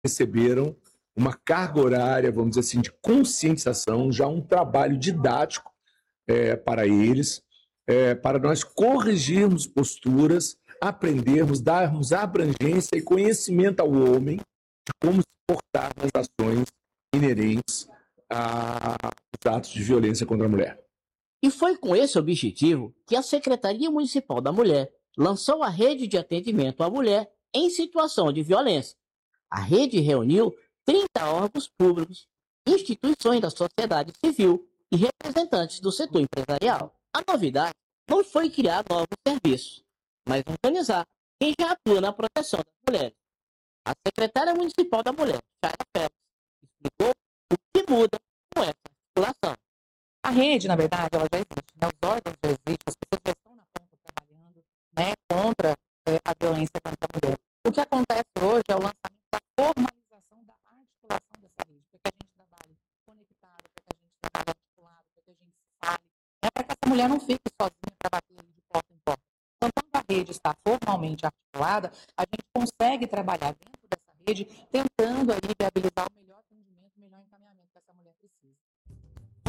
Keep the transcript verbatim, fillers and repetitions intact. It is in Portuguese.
receberam uma carga horária, vamos dizer assim, de conscientização, já um trabalho didático é, para eles, é, para nós corrigirmos posturas, aprendermos, darmos abrangência e conhecimento ao homem de como se portar nas ações inerentes aos atos de violência contra a mulher. E foi com esse objetivo que a Secretaria Municipal da Mulher lançou a Rede de Atendimento à Mulher em Situação de Violência. A rede reuniu trinta órgãos públicos, instituições da sociedade civil e representantes do setor empresarial. A novidade não foi criar novos serviços, mas organizar quem já atua na proteção das mulheres. A secretária municipal da Mulher, Clara Pérez, explicou o que muda com essa articulação. A rede, na verdade, ela já existe, né? Os órgãos já existem, as pessoas já estão na ponta trabalhando, né, contra é, a violência contra a mulher. O que acontece hoje é o lançamento da formalização da articulação dessa rede, para que a gente trabalhe conectado, para que a gente trabalhe articulado, para que a gente se fale, né, para que essa mulher não fique sozinha para bater ali de porta em porta. Então, quando a rede está formalmente articulada, a gente consegue trabalhar dentro dessa rede, tentando aí viabilizar o melhor atendimento, o melhor encaminhamento que essa mulher precisa.